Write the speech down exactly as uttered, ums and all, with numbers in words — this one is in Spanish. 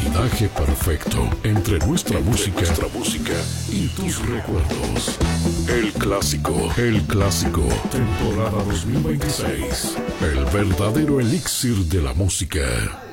maridaje perfecto entre nuestra entre música, nuestra música y tus recuerdos. El clásico, el clásico, temporada dos mil veintiséis. El verdadero elixir de la música.